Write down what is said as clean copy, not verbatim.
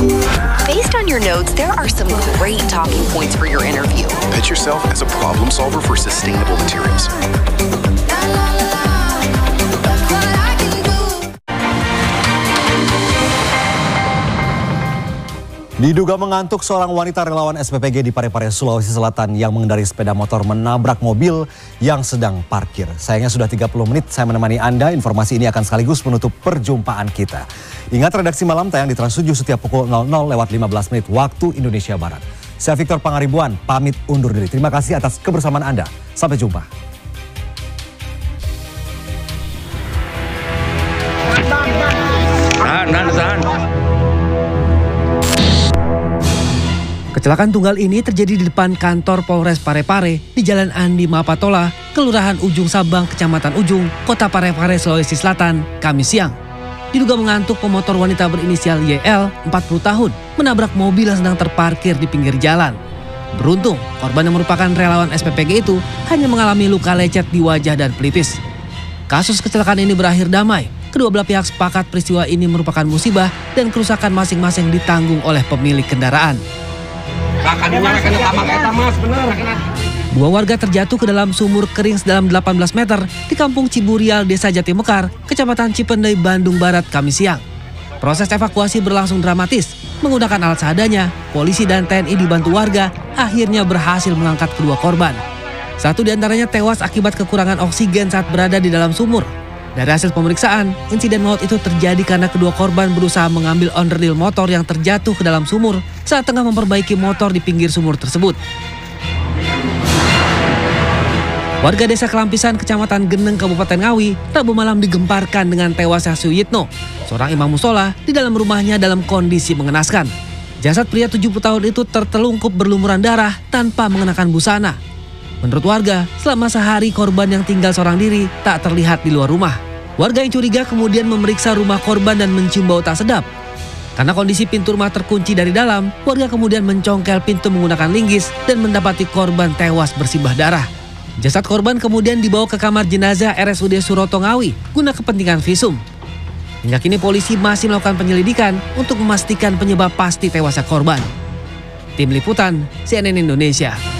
Based on your notes, there are some great talking points for your interview. Pitch yourself as a problem solver for sustainable materials. Diduga mengantuk, seorang wanita relawan SPPG di Parepare, Sulawesi Selatan yang mengendarai sepeda motor menabrak mobil yang sedang parkir. Sayangnya sudah 30 menit saya menemani Anda, informasi ini akan sekaligus menutup perjumpaan kita. Ingat, redaksi malam tayang di Trans 7 setiap pukul 00:15 waktu Indonesia Barat. Saya Victor Pangaribuan, pamit undur diri. Terima kasih atas kebersamaan Anda. Sampai jumpa. Tahan. Kecelakaan tunggal ini terjadi di depan kantor Polres Parepare di Jalan Andi Mapatola, Kelurahan Ujung Sabang, Kecamatan Ujung, Kota Parepare, Sulawesi Selatan, Kamis siang. Diduga mengantuk, pemotor wanita berinisial YL, 40 tahun, menabrak mobil yang sedang terparkir di pinggir jalan. Beruntung, korban yang merupakan relawan SPPG itu hanya mengalami luka lecet di wajah dan pelipis. Kasus kecelakaan ini berakhir damai. Kedua belah pihak sepakat peristiwa ini merupakan musibah dan kerusakan masing-masing ditanggung oleh pemilik kendaraan. Dua warga terjatuh ke dalam sumur kering sedalam 18 meter di Kampung Ciburial, Desa Jatimekar, Kecamatan Cipendei, Bandung Barat, Kamis siang. Proses evakuasi berlangsung dramatis. Menggunakan alat seadanya, polisi dan TNI dibantu warga akhirnya berhasil mengangkat kedua korban. Satu di antaranya tewas akibat kekurangan oksigen saat berada di dalam sumur. Dari hasil pemeriksaan, insiden maut itu terjadi karena kedua korban berusaha mengambil onderdil motor yang terjatuh ke dalam sumur saat tengah memperbaiki motor di pinggir sumur tersebut. Warga Desa Kelampisan, Kecamatan Geneng, Kabupaten Ngawi, Rabu malam digemparkan dengan tewasnya Suyitno, seorang imam musola di dalam rumahnya dalam kondisi mengenaskan. Jasad pria 70 tahun itu tertelungkup berlumuran darah tanpa mengenakan busana. Menurut warga, selama sehari korban yang tinggal seorang diri tak terlihat di luar rumah. Warga yang curiga kemudian memeriksa rumah korban dan mencium bau tak sedap. Karena kondisi pintu rumah terkunci dari dalam, warga kemudian mencongkel pintu menggunakan linggis dan mendapati korban tewas bersimbah darah. Jasad korban kemudian dibawa ke kamar jenazah RSUD Suroto Ngawi guna kepentingan visum. Hingga kini polisi masih melakukan penyelidikan untuk memastikan penyebab pasti tewasnya korban. Tim Liputan CNN Indonesia.